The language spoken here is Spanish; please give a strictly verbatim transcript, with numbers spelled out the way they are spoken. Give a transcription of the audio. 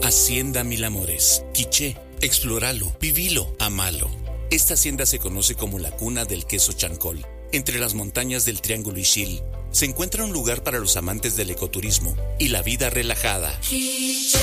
Hacienda Mil Amores, Quiché. Explóralo, vivilo, amalo. Esta hacienda se conoce como la cuna del queso chancol. Entre las montañas del Triángulo Ixil se encuentra un lugar para los amantes del ecoturismo y la vida relajada.